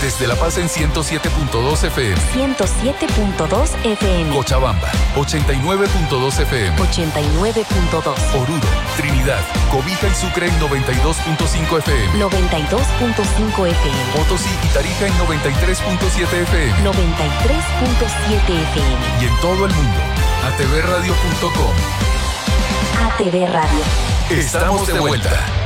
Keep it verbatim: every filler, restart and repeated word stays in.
Desde La Paz en ciento siete punto dos F M. ciento siete punto dos F M. Cochabamba, ochenta y nueve punto dos F M. ochenta y nueve punto dos. Oruro, Trinidad, Cobija y Sucre en noventa y dos punto cinco F M. noventa y dos punto cinco F M. Potosí y Tarija en noventa y tres punto siete F M. noventa y tres punto siete F M. Y en todo el mundo, a t v radio punto com. A T V Radio. Estamos de vuelta.